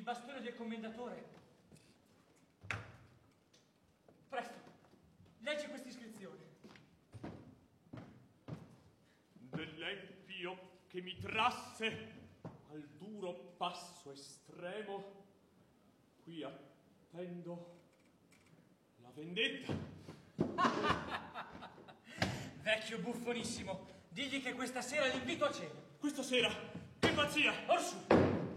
Il bastone del commendatore. Presto, leggi questa iscrizione. Dell'empio che mi trasse al duro passo estremo, qui attendo la vendetta. Vecchio buffonissimo, digli che questa sera l'invito a cena. Questa sera? Che pazzia! Orsù!